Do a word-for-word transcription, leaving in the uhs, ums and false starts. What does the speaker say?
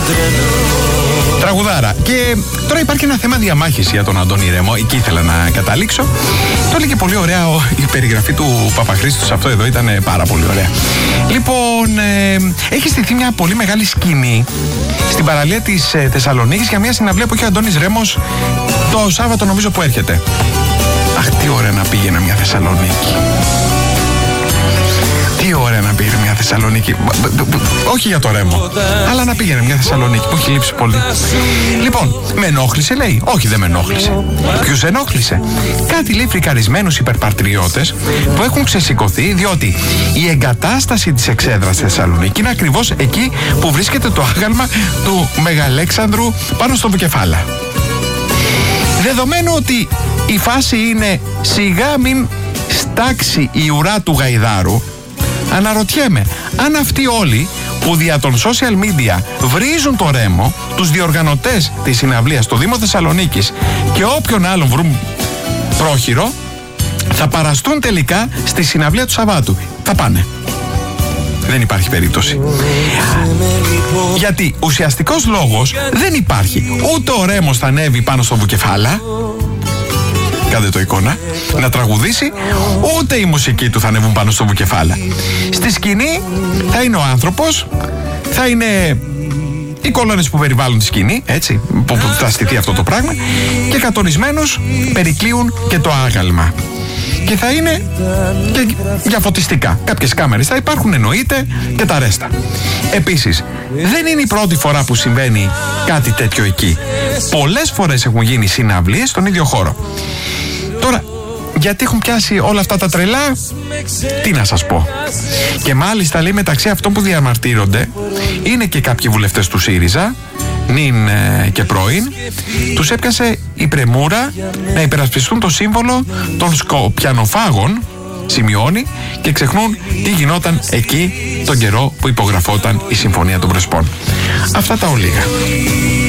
Τραγουδάρα. Και τώρα υπάρχει ένα θέμα διαμάχης για τον Αντώνη Ρέμο. Εκεί ήθελα να καταλήξω. Το έλεγε πολύ ωραία η περιγραφή του Παπαχρήστου σε αυτό εδώ, ήταν πάρα πολύ ωραία. Λοιπόν, ε, έχει στηθεί μια πολύ μεγάλη σκηνή στην παραλία της ε, Θεσσαλονίκης για μια συναυλία που έχει ο Αντώνης Ρέμος το Σάββατο, νομίζω, που έρχεται. Αχ, τι ωραία να πήγαινα μια Θεσσαλονίκη. Τι ωραία να πήγαινε μια Θεσσαλονίκη. Όχι για το Ρέμο, αλλά να πήγαινε μια Θεσσαλονίκη που έχει λείψει πολύ. Λοιπόν, με ενόχλησε, λέει. Όχι, δεν με ενόχλησε. Ποιους ενόχλησε? Κάτι, λέει, φρικαρισμένους υπερπατριώτες που έχουν ξεσηκωθεί, διότι η εγκατάσταση της εξέδρας στη Θεσσαλονίκη είναι ακριβώς εκεί που βρίσκεται το άγαλμα του Μεγαλέξανδρου πάνω στο Βουκεφάλα. Δεδομένου ότι η φάση είναι σιγά μην στάξει η ουρά του γαϊδάρου, αναρωτιέμαι αν αυτοί όλοι που δια των social media βρίζουν το Ρέμο, τους διοργανωτές της συναυλίας στο Δήμο Θεσσαλονίκης και όποιον άλλον βρουν πρόχειρο, θα παραστούν τελικά στη συναυλία του Σαββάτου. Θα πάνε. Δεν υπάρχει περίπτωση. Γιατί ουσιαστικός λόγος δεν υπάρχει. Ούτε ο Ρέμος θα ανέβει πάνω στο Βουκεφάλα, κάντε το εικόνα, να τραγουδήσει, ούτε η μουσική του θα ανέβουν πάνω στο Βουκεφάλα. Στη σκηνή θα είναι ο άνθρωπος, θα είναι οι κολόνες που περιβάλλουν τη σκηνή, έτσι, που θα στηθεί αυτό το πράγμα, και κατορισμένους περικλείουν και το άγαλμα. Και θα είναι και για φωτιστικά. Κάποιες κάμερες θα υπάρχουν, εννοείται, και τα ρέστα. Επίσης, δεν είναι η πρώτη φορά που συμβαίνει κάτι τέτοιο εκεί. Πολλές φορές έχουν γίνει συναυλίες στον ίδιο χώρο. Τώρα, γιατί έχουν πιάσει όλα αυτά τα τρελά, τι να σας πω. Και μάλιστα, λέει, μεταξύ αυτών που διαμαρτύρονται είναι και κάποιοι βουλευτές του ΣΥΡΙΖΑ, νυν ε, και πρώην. Τους έπιασε η πρεμούρα να υπερασπιστούν το σύμβολο των σκοπιανοφάγων, σημειώνει, και ξεχνούν τι γινόταν εκεί τον καιρό που υπογραφόταν η Συμφωνία των Πρεσπών. Αυτά τα ολίγα.